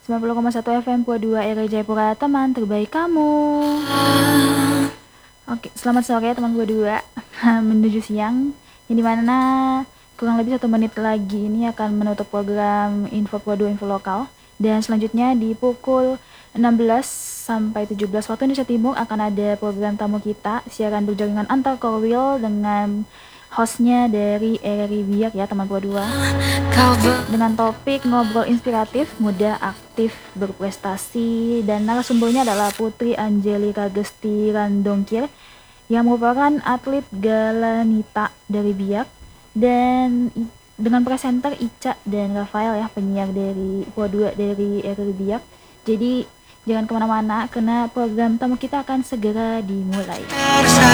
90,1 FM Pua 2 RI Jayapura, teman terbaik kamu. Oke, selamat sore teman Pua 2. Menuju siang, yang dimana kurang lebih 1 menit lagi ini akan menutup program Info Pua 2 Info Lokal. Dan selanjutnya di pukul 16 sampai 17 waktu Indonesia Timur akan ada program tamu kita, siaran berjaringan antar korwil dengan hostnya dari RRI Biak ya teman Pua 2, dengan topik ngobrol inspiratif, muda, aktif, berprestasi, dan narasumbernya adalah Putri Angelika Gesti Randongkir yang merupakan atlet Galanita dari Biak, dan dengan presenter Ica dan Rafael ya, penyiar dari Pua 2 dari RRI Biak. Jadi jangan kemana-mana karena program tamu kita akan segera dimulai.